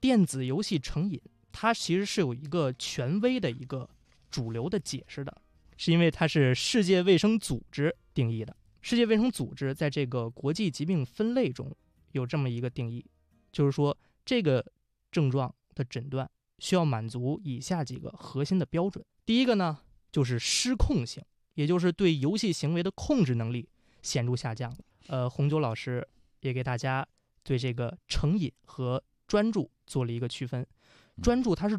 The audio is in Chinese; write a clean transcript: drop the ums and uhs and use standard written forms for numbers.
电子游戏成瘾，它其实是有一个权威的一个主流的解释的，是因为它是世界卫生组织定义的。世界卫生组织在这个国际疾病分类中有这么一个定义，就是说这个症状的诊断需要满足以下几个核心的标准。第一个呢，就是失控性，也就是对游戏行为的控制能力显著下降。红酒老师也给大家对这个成瘾和专注做了一个区分。专注它是